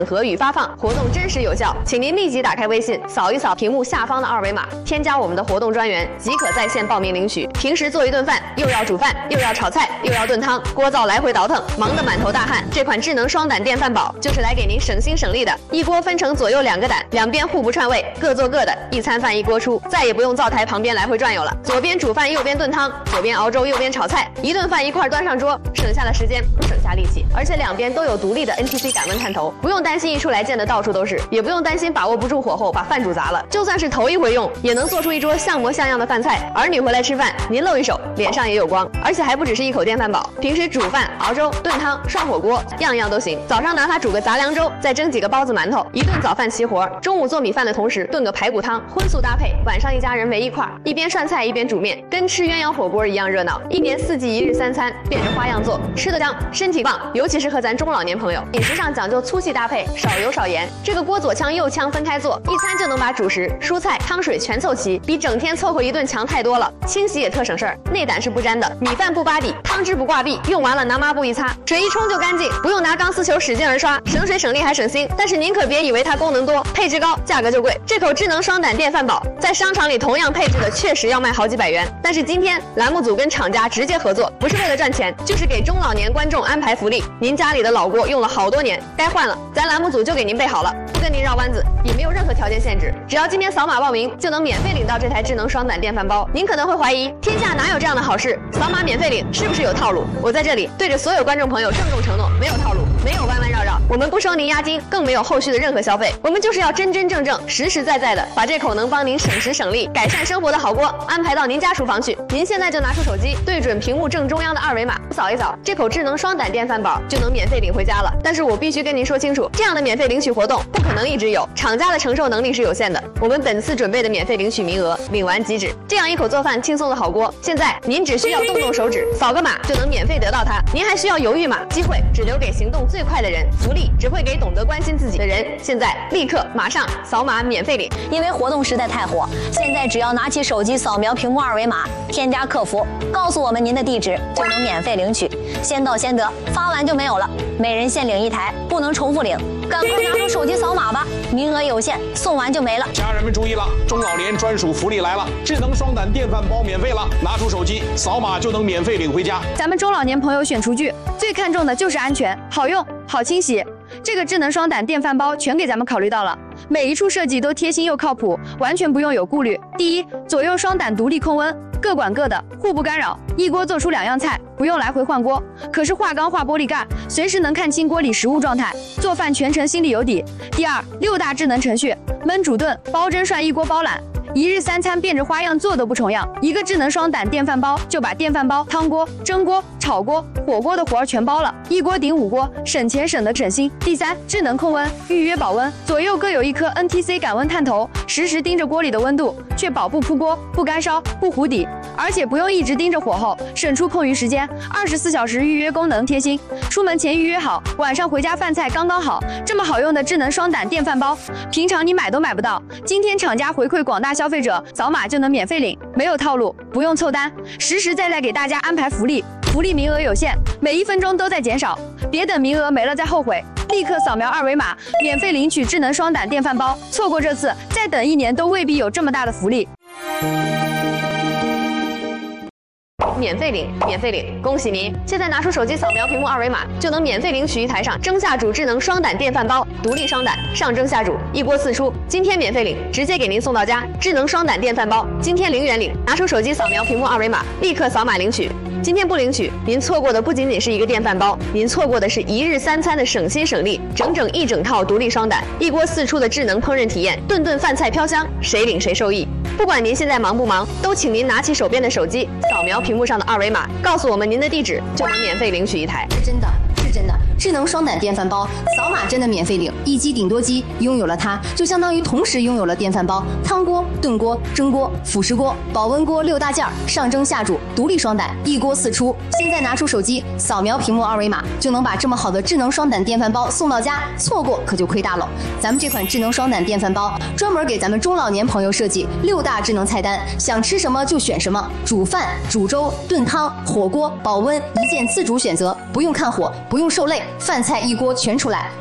核与发放，活动真实有效，请您立即打开微信，扫一扫屏幕下方的二维码，添加我们的活动专员，即可在线报名领取。平时做一顿饭，又要煮饭，又要炒菜，又要炖汤，锅灶来回倒腾，忙得满头大汗。这款智能双胆电饭煲就是来给您省心省力的，一锅分成左右2个胆，两边互不串味，各做各的，一餐饭一锅出，再也不用灶台旁边来回转悠了。左边煮饭，右边炖汤，左边熬粥，右边炒菜，一顿饭一块端上桌，省下了时间，不省下力气，而且两边都有独立的 NTC 感温探头，不用担心一出来溅得到处都是，也不用担心把握不住火候把饭煮砸了。就算是头一回用，也能做出一桌像模像样的饭菜。儿女回来吃饭，您露一手，脸上也有光。而且还不只是一口电饭煲，平时煮饭、熬粥、炖汤、涮火锅，样样都行。早上拿它煮个杂粮粥，再蒸几个包子馒头，一顿早饭齐活。中午做米饭的同时炖个排骨汤，荤素搭配，晚上一家人围一块，一边涮菜一边煮面，跟吃鸳鸯火锅一样热闹。一年4季1日3餐，变着花样做，吃得香，身体棒，尤其适合咱中老年朋友。饮食上讲究粗细搭配，少油少盐。这个锅左腔右腔分开做，一餐就能把主食、蔬菜、汤水全凑齐，比整天凑合一顿强太多了。清洗也特省事儿，内胆是不粘的，米饭不扒底，汤汁不挂壁，用完了拿抹布一擦，水一冲就干净，不用拿钢丝球使劲儿刷，省水省力还省心。但是您可别以为它功能多，配置高，价格就贵。这口智能双胆电饭煲在商场里同样配置的确实要卖好几百元，但是今天栏目组跟厂家直接合作，不是为了赚钱，就是给中老年观众安排福利。您家里的老锅用了好多年，该换了，咱栏目组就给您备好了，不跟您绕弯子，也没有任何条件限制，只要今天扫码报名就能免费领到这台智能双胆电饭煲。您可能会怀疑，天下哪有这样的好事？扫码免费领是不是有套路？我在这里对着所有观众朋友郑重承诺，没有套路，没有弯弯绕绕，我们不收您押金，更没有后续的任何消费，我们就是要真真正正、实实在在的把这口能帮您省时省力、改善生活的好锅安排到您家厨房去。您现在就拿出手机，对准屏幕正中央的二维码，扫一扫，这口智能双胆电饭煲就能免费领回家了。但是我必须跟您说清楚，这样的免费领取活动不可能一直有，厂家的承受能力是有限的。我们本次准备的免费领取名额，领完即止。这样一口做饭轻松的好锅，现在您只需要动动手指，扫个码就能免费得到它。您还需要犹豫吗？机会只留给行动最快的人，福利只会给懂得关心自己的人。现在立刻马上扫码免费领。 因为活动实在太火，现在只要拿起手机扫描屏幕二维码，添加客服，告诉我们您的地址，就能免费领取，先到先得，发完就没有了，每人限领1台，不能重复领。赶快拿出手机扫码吧，名额有限，送完就没了。 家人们注意了，中老年专属福利来了，智能双胆电饭煲免费了，拿出手机扫码就能免费领回家。 咱们中老年朋友选厨具最看重的就是安全、好用、好清洗。这个智能双胆电饭煲全给咱们考虑到了，每一处设计都贴心又靠谱，完全不用有顾虑。第一，左右双胆独立控温，各管各的，互不干扰，一锅做出2样菜，不用来回换锅。可是化钢化玻璃盖，随时能看清锅里食物状态，做饭全程心里有底。第二，6大智能程序，焖煮炖、煲蒸涮一锅包揽，1日3餐变着花样做都不重样。一个智能双胆电饭煲就把电饭煲、汤锅、蒸锅、炒锅、火锅的活儿全包了，一锅顶5锅，省钱省得省心。第三，智能控温，预约保温，左右各有一颗 NTC 感温探头，实时盯着锅里的温度，确保不扑锅、不干烧、不糊底，而且不用一直盯着火候，省出空余时间。24小时预约功能贴心，出门前预约好，晚上回家饭菜刚刚好。这么好用的智能双胆电饭煲，平常你买都买不到。今天厂家回馈广大消费者，扫码就能免费领，没有套路，不用凑单，实实在在给大家安排福利。福利名额有限，每1分钟都在减少，别等名额没了再后悔。立刻扫描二维码，免费领取智能双胆电饭煲。错过这次，再等1年都未必有这么大的福利。 免费领，免费领！恭喜您！现在拿出手机扫描屏幕二维码，就能免费领取一台上蒸下煮智能双胆电饭煲，独立双胆，上蒸下煮，一锅4出。今天免费领，直接给您送到家。智能双胆电饭煲，今天0元领！拿出手机扫描屏幕二维码，立刻扫码领取。今天不领取，您错过的不仅仅是一个电饭煲，您错过的是1日3餐的省心省力，整整一整套独立双胆，一锅4出的智能烹饪体验，顿顿饭菜飘香，谁领谁受益。不管您现在忙不忙，都请您拿起手边的手机，扫描屏幕上的二维码，告诉我们您的地址，就能免费领取一台。 是真的，是真的。智能双胆电饭煲，扫码真的免费领，一机顶多机，拥有了它，就相当于同时拥有了电饭煲、汤锅、炖锅、蒸锅、辅食锅、保温锅6大件，上蒸下煮，独立双胆，一锅4出。现在拿出手机，扫描屏幕二维码，就能把这么好的智能双胆电饭煲送到家，错过可就亏大了。咱们这款智能双胆电饭煲，专门给咱们中老年朋友设计6大智能菜单，想吃什么就选什么，煮饭、煮粥、炖汤、火锅、保温，一键自主选择，不用看火，不用受累。饭菜一锅全出来，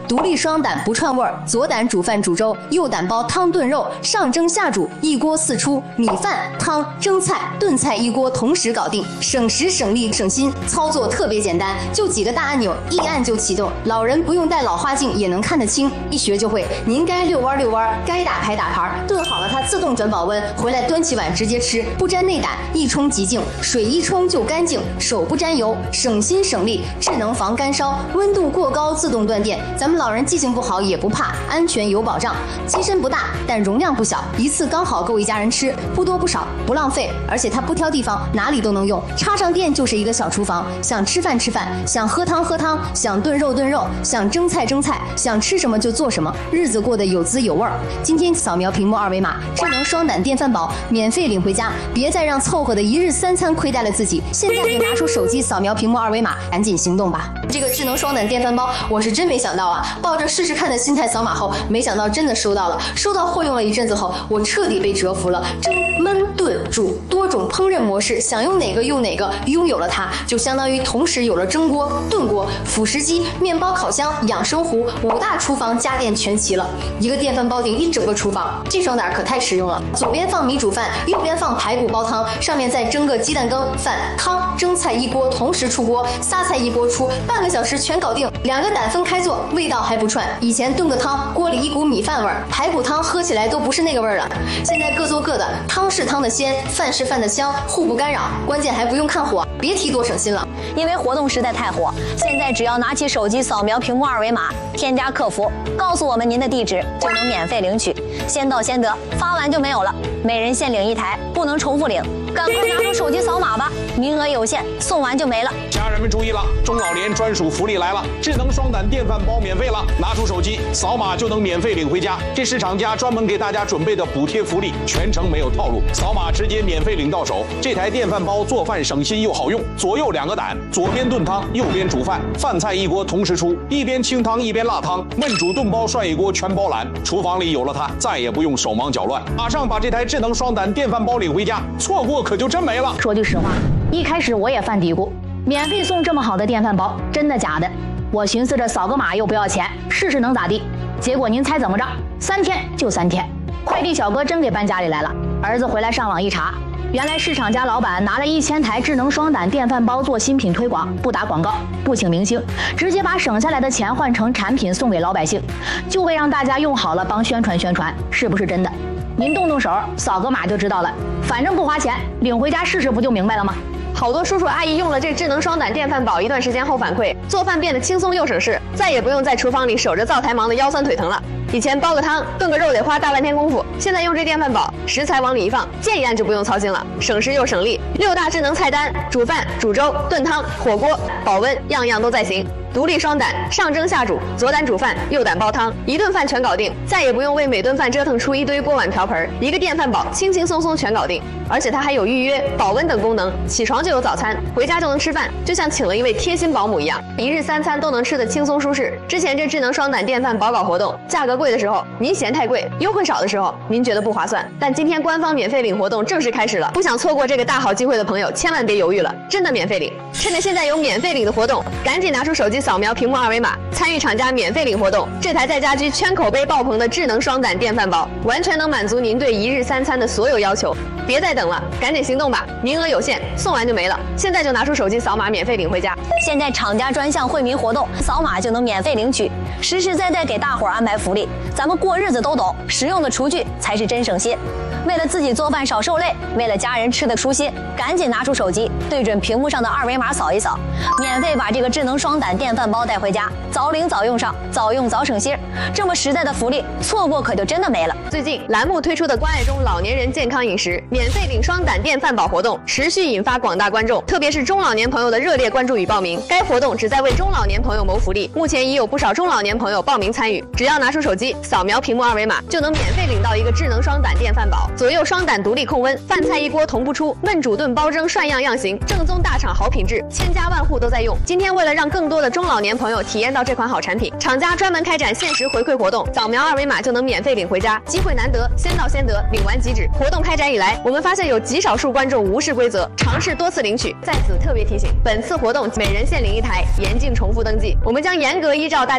独立双胆不串味儿，左胆煮饭煮粥，右胆煲汤炖肉，上蒸下煮，一锅四出，米饭、汤、蒸菜、炖菜一锅同时搞定，省时省力省心，操作特别简单，就几个大按钮，一按就启动，老人不用戴老花镜也能看得清，一学就会。您该遛弯遛弯，该打牌打牌，炖好了它自动转保温，回来端起碗直接吃，不沾内胆，一冲即净，水一冲就干净，手不沾油，省心省力，智能防干烧，温度过高自动断电，咱们老人记性不好也不怕，安全有保障。机身不大，但容量不小，一次刚好够一家人吃，不多不少，不浪费，而且它不挑地方，哪里都能用，插上电就是一个小厨房，想吃饭吃饭，想喝汤喝汤，想炖肉炖肉，想蒸菜蒸菜，想吃什么就做什么，日子过得有滋有味儿。今天扫描屏幕二维码，智能双胆电饭煲免费领回家，别再让凑合的一日三餐亏待了自己，现在就拿出手机扫描屏幕二维码，赶紧行动吧。这个智能双胆电饭煲，我是真没想到啊，抱着试试看的心态扫码后，没想到真的收到了。收到货用了一阵子后，我彻底被折服了。蒸、焖、炖、煮多种烹饪模式，想用哪个用哪个，拥有了它，就相当于同时有了蒸锅、炖锅、辅食机、面包烤箱、养生壶，5大厨房家电全齐了。一个电饭煲顶一整个厨房，这双胆可太实用了。左边放米煮饭，右边放排骨煲汤，上面再蒸个鸡蛋羹、饭、汤、蒸菜一锅同时出锅，仨菜一锅出，半个小时全搞定。2个胆分开做，味道还不串。以前炖个汤，锅里一股米饭味儿，排骨汤喝起来都不是那个味儿了。现在各做各的，汤是汤的鲜，饭是饭的香，互不干扰，关键还不用看火，别提多省心了。 因为活动实在太火，现在只要拿起手机扫描屏幕二维码，添加客服，告诉我们您的地址，就能免费领取，先到先得，发完就没有了，每人限领1台，不能重复领，赶快拿出手机扫码吧，名额有限，送完就没了。 家人们注意了，中老年专属福利来了，智能双胆电饭煲免费了，拿出手机扫码就能免费领回家，这是厂家专门给大家准备的补贴福利，全程没有套路，扫码直接免费领到手。这台电饭煲做饭省心又好用，左右2个胆，左边炖汤，右边煮饭，饭菜一锅同时出，一边清汤一边辣汤，焖煮炖煲涮一锅全包揽。厨房里有了它，再也不用手忙脚乱，马上把这台智能双胆电饭煲领回家，错过可就真没了。 说句实话，一开始我也犯嘀咕，免费送这么好的电饭煲，真的假的？我寻思着扫个码又不要钱，试试能咋地？结果您猜怎么着？3天就3天，快递小哥真给搬家里来了。儿子回来上网一查，原来市场家老板拿了1000台智能双胆电饭煲做新品推广，不打广告，不请明星，直接把省下来的钱换成产品送给老百姓，就为让大家用好了帮宣传宣传，是不是真的？您动动手扫个码就知道了，反正不花钱，领回家试试不就明白了吗？ 好多叔叔阿姨用了这智能双胆电饭煲一段时间后反馈，做饭变得轻松又省事，再也不用在厨房里守着灶台忙得腰酸腿疼了。以前煲个汤、炖个肉得花大半天功夫，现在用这电饭煲，食材往里一放，键一按就不用操心了，省时又省力。6大智能菜单，煮饭、煮粥、炖汤、火锅、保温，样样都在行。独立双胆，上蒸下煮，左胆煮饭，右胆煲汤，一顿饭全搞定，再也不用为每顿饭折腾出一堆锅碗瓢盆，一个电饭煲轻轻松松全搞定。而且它还有预约、保温等功能，起床就有早餐，回家就能吃饭，就像请了一位贴心保姆一样，一日3餐都能吃得轻松舒适。之前这智能双胆电饭煲搞活动，价格贵的时候您嫌太贵，优惠少的时候您觉得不划算，但今天官方免费领活动正式开始了，不想错过这个大好机会的朋友千万别犹豫了，真的免费领！趁着现在有免费领的活动，赶紧拿出手机扫描屏幕二维码，参与厂家免费领活动。这台在家居圈口碑爆棚的智能双胆电饭煲，完全能满足您对一日3餐的所有要求。别再等了，赶紧行动吧！名额有限，送完就没了。现在就拿出手机扫码，免费领回家。 现在厂家专项惠民活动，扫码就能免费领取，实实在在给大伙儿安排福利。咱们过日子都懂，实用的厨具才是真省心。为了自己做饭少受累，为了家人吃得舒心，赶紧拿出手机，对准屏幕上的二维码扫一扫，免费把这个智能双胆电饭煲带回家，早领早用上，早用早省心。这么实在的福利，错过可就真的没了。 最近栏目推出的关爱中老年人健康饮食免费领双胆电饭煲活动，持续引发广大观众，特别是中老年朋友的热烈关注与报名。该活动旨在为中老年朋友谋福利，目前已有不少中老年朋友报名参与。只要拿出手机扫描屏幕二维码，就能免费领到一个智能双胆电饭煲，左右双胆独立控温，饭菜一锅同步出，焖煮炖煲蒸涮样行，正宗大厂好品质，千家万户都在用。今天为了让更多的中老年朋友体验到这款好产品，厂家专门开展限时回馈活动，扫描二维码就能免费领回家，机会难得，先到先得，领完即止。活动开展以来，我们发现有极少数观众无视规则，尝试多次领取。在此特别提醒，本次活动每人限领1台，严禁重复登记。我们将严格依照大家扫码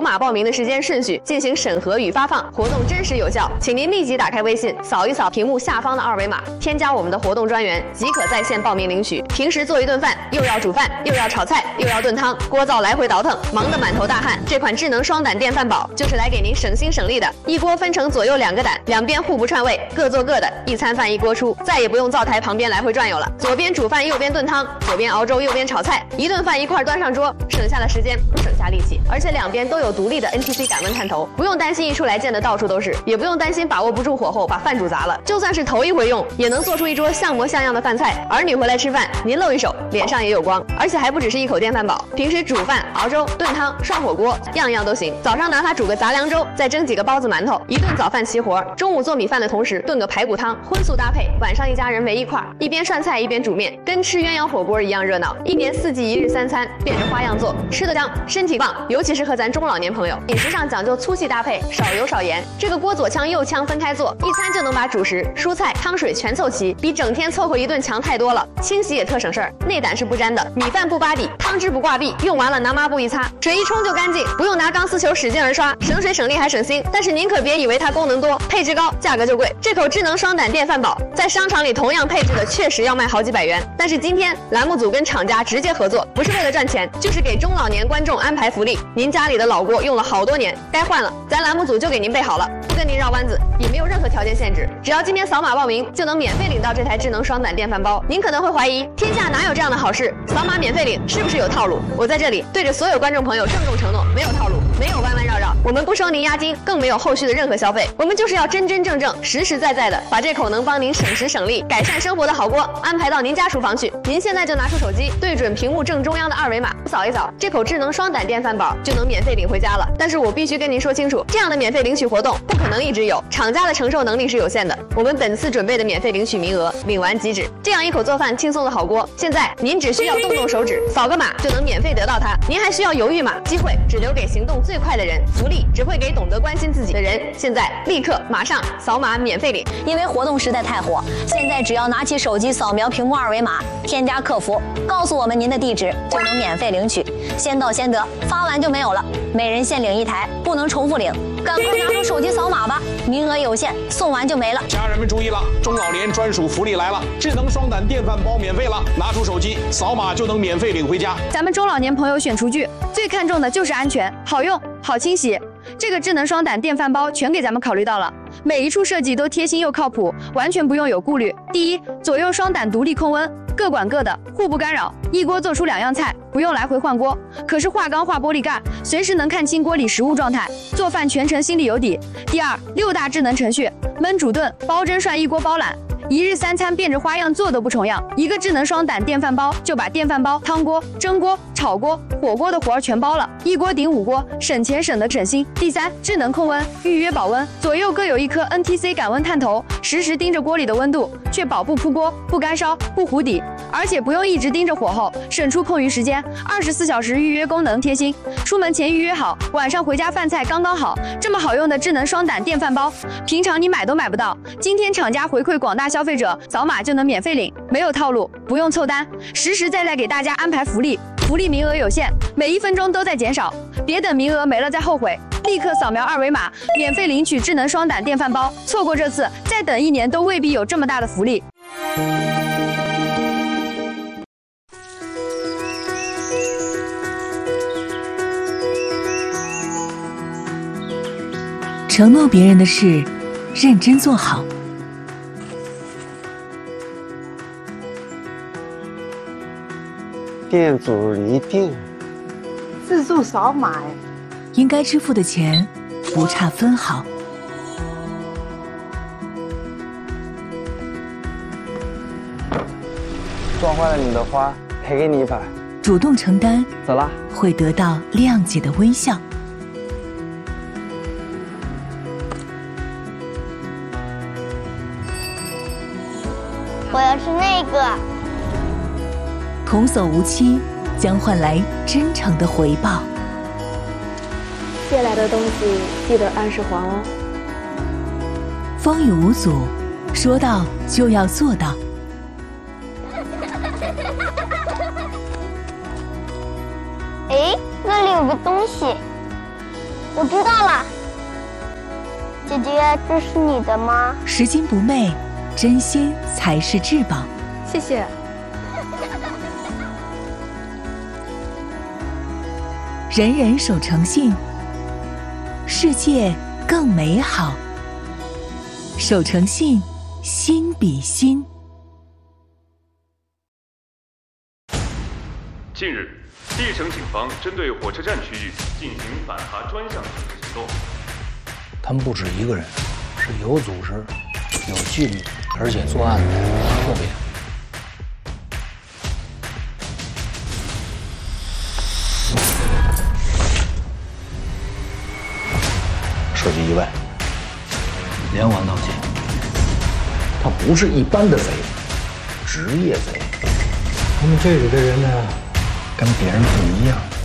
码报名的时间顺序进行审核与发放，活动真实有效，请您立即打开微信，扫一扫屏幕下方的二维码，添加我们的活动专员，即可在线报名领取。平时做一顿饭，又要煮饭，又要炒菜，又要炖汤，锅灶来回倒腾，忙得满头大汗。这款智能双胆电饭煲就是来给您省心省力的，一锅分成左右2个胆，两边互不串味，各做各的，一餐饭一锅出，再也不用灶台旁边来回转悠了。左边煮饭，右边炖汤，左边熬粥，右边炒菜，一顿饭一块端上桌，省下了时间，不省下力气。而且两边都有独立的 NTC 感温探头，不用担心一出来溅得到处都是，也不用担心把握不住火候把饭煮砸了。就算是头一回用，也能做出一桌像模像样的饭菜。儿女回来吃饭，您露一手，脸上也有光。而且还不只是一口电饭煲，平时煮饭、熬粥、炖汤、涮火锅，样样都行。早上拿它煮个杂粮粥，再蒸几个包子馒头，一顿早饭齐活。中午做米饭的同时炖个排骨汤，荤素搭配，晚上一家人围一块，一边涮菜一边煮面，跟吃鸳鸯火锅一样热闹。一年4季1日3餐，变着花样做，吃得香，身体棒，尤其适合咱中老年朋友。饮食上讲究粗细搭配，少油少盐。这个锅左腔右腔分开做，一餐就能把主食、蔬菜、汤水全凑齐，比整天凑合一顿强太多了。清洗也特省事儿，内胆是不粘的，米饭不扒底，汤汁不挂壁，用完了拿抹布一擦，水一冲就干净，不用拿钢丝球使劲儿刷，省水省力还省心。但是您可别以为它功能多，配置高，价格就贵。这口智能双胆电饭煲在商场里同样配置的确实要卖好几百元，但是今天栏目组跟厂家直接合作，不是为了赚钱，就是给中老年观众安排福利。您家里的老锅用了好多年，该换了，咱栏目组就给您备好了，不跟您绕弯子，也没有任何条件限制，只要今天扫码报名就能免费领到这台智能双胆电饭煲。您可能会怀疑，天下哪有这样的好事？扫码免费领是不是有套路？我在这里对着所有观众朋友郑重承诺，没有套路，没有弯弯绕绕，我们不收您押金，更没有后续的任何消费，我们就是要真真正正、实实在在的把这口能帮您省时省力、改善生活的好锅安排到您家厨房去。您现在就拿出手机，对准屏幕正中央的二维码，扫一扫，这口智能双胆电饭煲就能免费领回家了。但是我必须跟您说清楚，这样的免费领取活动不可能一直有，厂家的承受能力是有限的。我们本次准备的免费领取名额，领完即止。这样一口做饭轻松的好锅，现在您只需要动动手指，扫个码就能免费得到它。您还需要犹豫吗？机会只留给行动最快的人，福利只会给懂得关心自己的人。现在立刻马上扫码免费领。 因为活动实在太火，现在只要拿起手机扫描屏幕二维码，添加客服，告诉我们您的地址，就能免费领取，先到先得，发完就没有了。每人限领1台，不能重复领，赶快拿出手机扫码吧，名额有限，送完就没了。 家人们注意了，中老年专属福利来了，智能双胆电饭煲免费了，拿出手机扫码就能免费领回家。 咱们中老年朋友选厨具，最看重的就是安全、好用、好清洗。这个智能双胆电饭煲全给咱们考虑到了，每一处设计都贴心又靠谱，完全不用有顾虑。第一，左右双胆独立控温，各管各的，互不干扰，一锅做出2样菜，不用来回换锅。可是化钢化玻璃盖，随时能看清锅里食物状态，做饭全程心里有底。第二，6大智能程序，焖煮炖、煲蒸涮一锅包揽。1日3餐变着花样做都不重样，一个智能双胆电饭煲就把电饭煲、汤锅、蒸锅、炒锅、火锅的活儿全包了，一锅顶5锅，省钱省得省心。第三，智能控温，预约保温，左右各有一颗 NTC 感温探头，实时盯着锅里的温度，确保不扑锅、不干烧、不糊底，而且不用一直盯着火候，省出空余时间。24小时预约功能贴心，出门前预约好，晚上回家饭菜刚刚好。这么好用的智能双胆电饭煲，平常你买都买不到。今天厂家回馈广大消费者，扫码就能免费领，没有套路，不用凑单，实实在在给大家安排福利。福利名额有限，每1分钟都在减少，别等名额没了再后悔。立刻扫描二维码，免费领取智能双胆电饭煲。错过这次，再等1年都未必有这么大的福利。 承诺别人的事，认真做好。 店主一定自助扫码呀， 应该支付的钱不差分毫。 撞坏了你的花，赔给你100。 主动承担， 走啦， 会得到谅解的微笑。 我要吃那个。 童叟无欺，将换来真诚的回报。 借来的东西记得按时还哦。 风雨无阻，说到就要做到。 哎，那里有个东西。 我知道了。姐姐，这是你的吗？ 拾金不昧，真心才是至宝。 谢谢。 人人守诚信，世界更美好。守诚信，心比心。 近日，历城警方针对火车站区域进行反扒专项刑事行动。 他们不止一个人，是有组织、有纪律，而且作案特别。涉及意外，连环盗窃。他不是一般的贼，职业贼。他们这里的人呢，跟别人不一样。